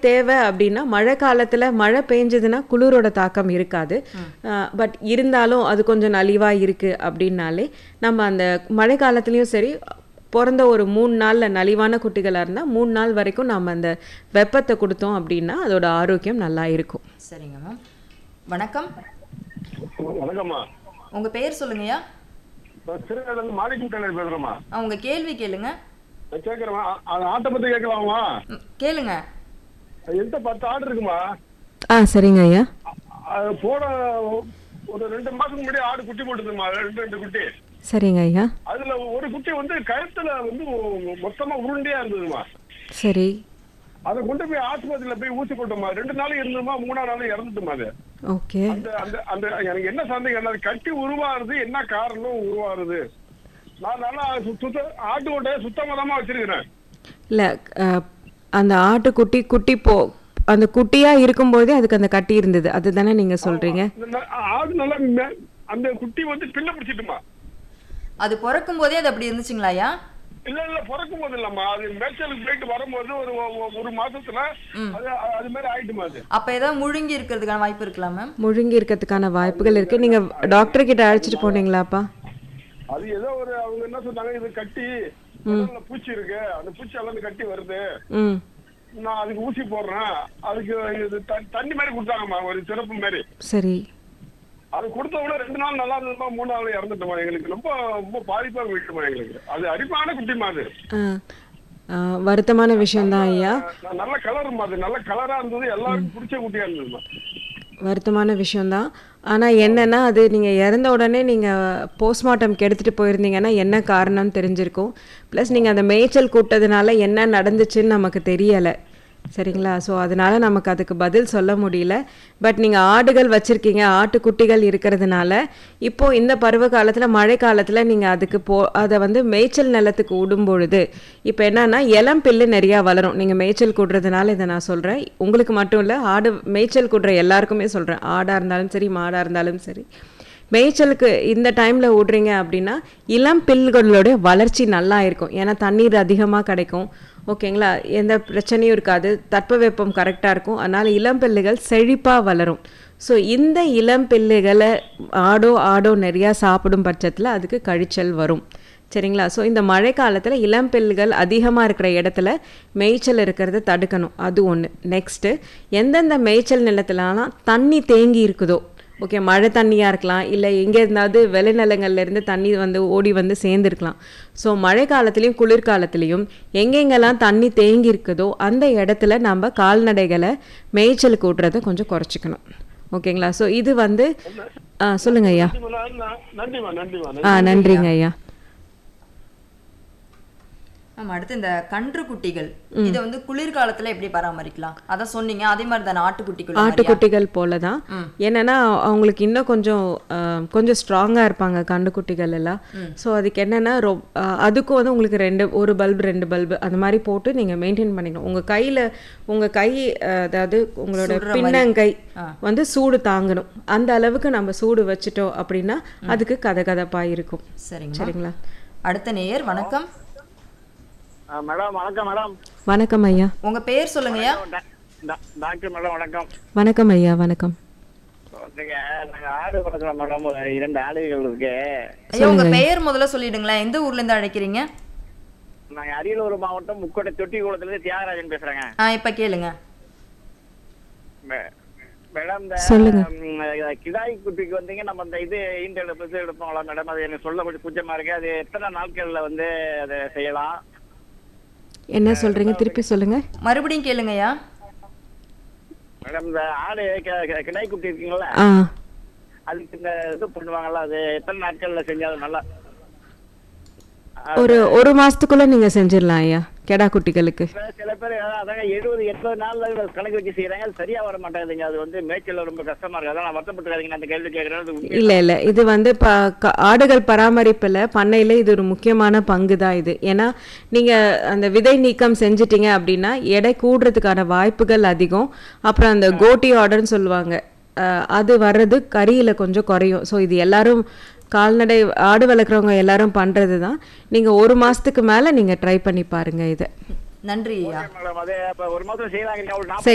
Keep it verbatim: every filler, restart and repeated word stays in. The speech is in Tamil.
தேவை அப்படின்னா மழை காலத்தில் மழை பெஞ்சதுன்னா குளிரோட தாக்கம் இருக்காது. பட் இருந்தாலும் அது கொஞ்சம் நலிவாக இருக்குது அப்படின்னாலே நம்ம அந்த மழை காலத்துலேயும் சரி பிறந்த ஒரு மூணு நாளில் நலிவான குட்டிகளாக இருந்தால் மூணு நாள் வரைக்கும் நம்ம அந்த வெப்பத்தை கொடுத்தோம் அப்படின்னா அதோட ஆரோக்கியம் நல்லா இருக்கும். சரிங்க மேம். வணக்கம். வணக்கம்மா. உங்கள் பேர் சொல்லுங்கய்யா. சிறுகாலேருந்து மாணிக்கம் டெய்லர் பேசுகிறேம்மா. உங்கள் கேள்வி கேளுங்க. கேட்குறேம்மா. அது ஆட்டை பற்றி கேட்கலாமா? கேளுங்க. என்கிட்ட பத்து ஆடு இருக்குமா? ஆ சரிங்க ஐயா. அது போன ஒரு ரெண்டு மாதத்துக்கு முன்னாடி ஆடு குட்டி போட்டுதுமா, ரெண்டு ரெண்டு குட்டி. சரிங்க ஐயா. அதுல ஒரு குட்டி வந்து கழுத்துல வந்து மொத்தமா உருண்டையா இருந்ததுமா. சரி. அதை கொண்டு போய் ஆஸ்பத்திரியில போய் ஊசி போட்டோமா. ரெண்டு நாளும் இருந்ததுமா, மூணாவது நாளும் இறந்துட்டுமா. அது ஓகே. அந்த அந்த அந்த எனக்கு என்ன சந்தேகம், அது கட்டி உருவாருது, என்ன காரணம் உருவாருது? நான் நல்லா சுத்த ஆட்டோட சுத்தமதமா வச்சிருக்கிறேன். இல்லை, அந்த ஆட்டுக்குட்டி குட்டி போ அந்த குட்டியா இருக்கும்போதே அதுக்கு அந்த கட்டி இருந்தது, அதுதானே நீங்க சொல்றீங்க? ஆடு நல்லா அந்த குட்டி வந்து பிள்ளை பிடிச்சிட்டுமா. அது பிறக்கும் போதே அது அப்படி இருந்துச்சுங்களாயா? இல்ல இல்ல, பிறக்கும் போது இல்லம்மா, அது மேய்ச்சலுக்கு போயிட்டு வரும்போது ஒரு ஒரு மாசத்துல அது அது மாதிரி ஆயிட்டுமா. அது அப்ப ஏதாவது முழுங்கி இருக்கிறதுக்கான வாய்ப்பு இருக்கலாம் மேம். முழுங்கி இருக்கிறதுக்கான வாய்ப்புகள் இருக்கு. நீங்க டாக்டர் கிட்ட அழைச்சிட்டு போனீங்களாப்பா? அது ஏதோ ஒரு அவங்க என்ன சொன்னாங்க, இது கட்டி பூச்சி இருக்கு, அந்த பூச்சி எல்லாம் கட்டி வருது, நான் அதுக்கு ஊசி போடுறேன், அதுக்கு தண்ணி மாதிரி கொடுத்தாங்கம்மா, ஒரு சிறப்பு மாதிரி. சரி. அது கொடுத்த விட ரெண்டு நாள் நல்லா இருந்ததுமா, மூணு நாள் இறந்துட்டோமா. எங்களுக்கு ரொம்ப ரொம்ப பாதிப்பா போயிட்டுமா எங்களுக்கு. அது அரிப்பான குட்டிமா. அது வருத்தமான விஷயம் தான் ஐயா. நல்ல கலருமா, அது நல்ல கலரா இருந்தது, எல்லாருக்கும் பிடிச்ச குட்டியா இருந்ததுமா. வருத்தமான விஷயம்தான். ஆனால் என்னென்னா அது நீங்கள் இறந்த உடனே நீங்கள் போஸ்ட்மார்ட்டம்க்கு எடுத்துகிட்டு போயிருந்தீங்கன்னா என்ன காரணம்னு தெரிஞ்சிருக்கும். ப்ளஸ் நீங்கள் அந்த மேய்ச்சல் கூட்டதுனால என்ன நடந்துச்சுன்னு நமக்கு தெரியலை, சரிங்களா? ஸோ அதனால் நமக்கு அதுக்கு பதில் சொல்ல முடியல. பட் நீங்கள் ஆடுகள் வச்சுருக்கீங்க, ஆட்டுக்குட்டிகள் இருக்கிறதுனால இப்போது இந்த பருவ காலத்தில் மழை காலத்தில் நீங்கள் அதுக்கு போ அதை வந்து மேய்ச்சல் நிலத்துக்கு விடும் பொழுது இப்போ என்னன்னா இளம் பில்லு நிறையா வளரும். நீங்கள் மேய்ச்சல் கூடுறதுனால இதை நான் சொல்கிறேன், உங்களுக்கு மட்டும் இல்லை, ஆடு மேய்ச்சல் கூடுற எல்லாருக்குமே சொல்கிறேன். ஆடாக இருந்தாலும் சரி, மாடாக இருந்தாலும் சரி, மேய்ச்சலுக்கு இந்த டைமில் விட்றீங்க அப்படின்னா இளம் பில்களோட வளர்ச்சி நல்லா இருக்கும். ஏன்னா தண்ணீர் அதிகமாக கிடைக்கும், ஓகேங்களா? எந்த பிரச்சனையும் இருக்காது, தட்பவெப்பம் கரெக்டாக இருக்கும். அதனால் இளம்பிள்ளைகள் செழிப்பாக வளரும். ஸோ இந்த இளம்பிள்ளைகளை ஆடோ ஆடோ நிறையா சாப்பிடும் பட்சத்தில் அதுக்கு கழிச்சல் வரும், சரிங்களா? ஸோ இந்த மழை காலத்தில் இளம்பிள்ளைகள் அதிகமாக இருக்கிற இடத்துல மேய்ச்சல் இருக்கிறத தடுக்கணும், அது ஒன்று. நெக்ஸ்ட்டு, எந்தெந்த மேய்ச்சல் நிலத்துலலாம் தண்ணி தேங்கி இருக்குதோ, ஓகே, மழை தண்ணியாக இருக்கலாம், இல்லை எங்கே இருந்தாவது விளைநிலங்கள்லேருந்து தண்ணி வந்து ஓடி வந்து சேர்ந்துருக்கலாம். ஸோ மழை காலத்துலேயும் குளிர்காலத்துலேயும் எங்கெங்கெல்லாம் தண்ணி தேங்கி இருக்குதோ அந்த இடத்துல நம்ம கால்நடைகளை மேய்ச்சலுக்கு விட்றதை கொஞ்சம் குறைச்சிக்கணும், ஓகேங்களா? ஸோ இது வந்து சொல்லுங்க ஐயா. ஆ நன்றிங்க ஐயா. ஆமாம். அடுத்து இந்த கன்று குட்டிகள், இதை வந்து குளிர்காலத்தில் எப்படி பராமரிக்கலாம் அதான் சொன்னீங்க, அதே மாதிரி தானே ஆட்டுக்குட்டிகள்? ஆட்டுக்குட்டிகள் போல தான். என்னன்னா அவங்களுக்கு இன்னும் கொஞ்சம் கொஞ்சம் ஸ்ட்ராங்காக இருப்பாங்க கன்றுக்குட்டிகள் எல்லாம். ஸோ அதுக்கு என்னென்னா ரொ அதுக்கும் வந்து உங்களுக்கு ரெண்டு ஒரு பல்பு ரெண்டு பல்பு அந்த மாதிரி போட்டு நீங்கள் மெயின்டைன் பண்ணிக்கணும். உங்கள் கையில் உங்கள் கை அதாவது உங்களோட பின்னங்கை வந்து சூடு தாங்கணும். அந்த அளவுக்கு நம்ம சூடு வச்சுட்டோம் அப்படின்னா அதுக்கு கதை கதப்பாக இருக்கும். சரிங்க, சரிங்களா? அடுத்த நேயர். வணக்கம் மேடம். வணக்கம் மேடம். வணக்கம் ஐயா. உங்க பேர் சொல்லுங்கய்யா. டாக்டர் மேடம் வணக்கம். வணக்கம் ஐயா. வணக்கம். நாங்க ஆடு வளர்க்குறோம் மேடம், இரண்டு ஆடுகள் இருக்கு. ஐயா உங்க பெயர் முதல்ல சொல்லிடுங்களேன், எந்த ஊர்ல இருந்து அழைக்கிறீங்க? நாங்க அரியலூர் மாவட்டம் முக்கோட்டை தொட்டி குளத்துல இருந்து தியாகராஜன் பேசுறேங்க. ஆ இப்ப கேளுங்க மேடம். இந்த கிடாய் குட்டிக்கு வந்தீங்க, நம்ம இந்த இது ஈண்டெடுப்பு எடுப்போங்களா மேடம்? அது எனக்கு சொல்ல கொஞ்சம் கூச்சமா இருக்கு. அது எத்தனை நாட்கள்ல வந்து அதை செய்யலாம்? என்ன சொல்றீங்க, திருப்பி சொல்லுங்க. மறுபடியும் கேளுங்கய்யா. மேடம் இந்த ஆடு கிடாய் குட்டி இருக்குங்களா, அதுக்கு இந்த இது பண்ணுவாங்கல்ல, அது எத்தனை நாட்கள்ல செஞ்சாலும் நல்லா? ஒரு ஒரு மாசத்துக்குள்ள நீங்க செஞ்சிடலாம் ஐயா கெடா குட்டிகளுக்கு. சில பேர் அதாங்க எழுபது எண்பது நாள்ல கணக்கு வச்சு செய்யறாங்க, அது சரியா வர மாட்டேங்குதுங்க. அது வந்து மேய்ச்சல் ரொம்ப கஷ்டமா இருக்கு. அதான் நான் வருத்தப்பட்டுக்காதீங்க அந்த கேள்வி கேட்கறேன். இல்ல இல்ல, இது வந்து ஆடுகள் பராமரிப்புல பண்ணையில இது ஒரு முக்கியமான பங்கு தான் இது. ஏன்னா நீங்க அந்த விதை நீக்கம் செஞ்சிட்டீங்க அப்படின்னா எடை கூடுறதுக்கான வாய்ப்புகள் அதிகம். அப்புறம் அந்த கோட்டி ஆர்டர்னு சொல்லுவாங்க, அது வர்றது கறியில கொஞ்சம் குறையும். ஸோ இது எல்லாரும் கால்நடை ஆடு வளர்க்குறவங்க எல்லாரும் பண்றது தான். நீங்க ஒரு மாசத்துக்கு மேல நீங்க ட்ரை பண்ணி பாருங்க இதை. நன்றி. ஒரு மாதம் செய்யலாம்.